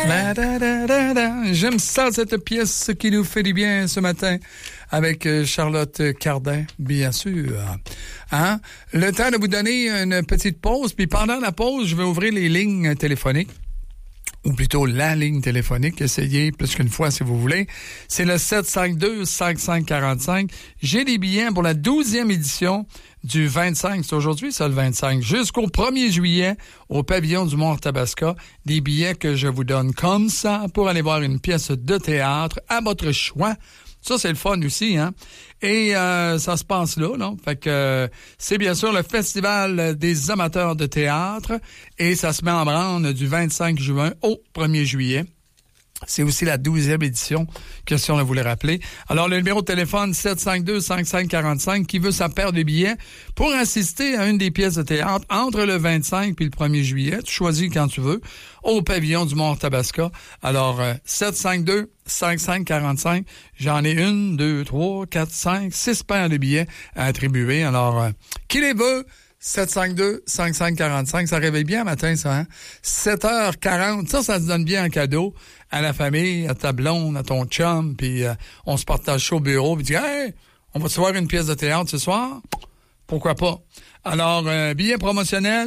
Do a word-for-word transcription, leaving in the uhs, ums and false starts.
La, da, da, da, da. J'aime ça, cette pièce qui nous fait du bien ce matin avec Charlotte Cardin, bien sûr. Hein? Le temps de vous donner une petite pause, puis pendant la pause, je vais ouvrir les lignes téléphoniques. Ou plutôt la ligne téléphonique, essayez plus qu'une fois si vous voulez. C'est le sept cinq deux, cinq cinq quatre cinq. J'ai des billets pour la douzième édition du vingt-cinq, c'est aujourd'hui ça le vingt-cinq, jusqu'au premier juillet au pavillon du Mont-Tabasca. Des billets que je vous donne comme ça pour aller voir une pièce de théâtre à votre choix. Ça, c'est le fun aussi, hein? Et euh, ça se passe là, non? Fait que euh, c'est bien sûr le Festival des amateurs de théâtre et ça se met en branle du vingt-cinq juin au premier juillet. C'est aussi la douzième édition, question de vous le rappeler. Alors, le numéro de téléphone sept cinq deux, cinq cinq quatre cinq qui veut sa paire de billets pour assister à une des pièces de théâtre entre le vingt-cinq puis le premier juillet. Tu choisis quand tu veux, au pavillon du Mont-Tabasca. Alors, euh, sept cinq deux, cinq cinq quatre cinq. J'en ai une, deux, trois, quatre, cinq, six paires de billets à attribuer. Alors, euh, qui les veut? sept cinq deux, cinq cinq quatre cinq, ça réveille bien matin, ça, hein? sept heures quarante, ça, ça se donne bien en cadeau à la famille, à ta blonde, à ton chum, puis euh, on se partage ça au bureau, puis dit « Hey, on va se voir une pièce de théâtre ce soir? » Pourquoi pas? Alors, euh, billet promotionnel,